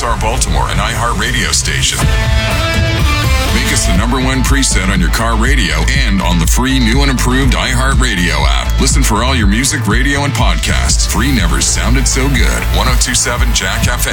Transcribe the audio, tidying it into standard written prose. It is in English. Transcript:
KSR Baltimore, an iHeart radio station. Make us the #1 preset on your car radio and on the free new and improved iHeart Radio app. Listen for all your music, radio, and podcasts. Free never sounded so good. 102.7 Jack FM.